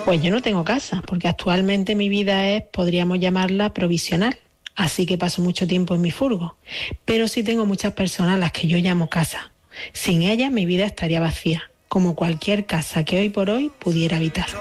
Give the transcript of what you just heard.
Pues yo no tengo casa, porque actualmente mi vida es, podríamos llamarla provisional, así que paso mucho tiempo en mi furgo. Pero sí tengo muchas personas a las que yo llamo casa. Sin ellas mi vida estaría vacía, como cualquier casa que hoy por hoy pudiera habitar.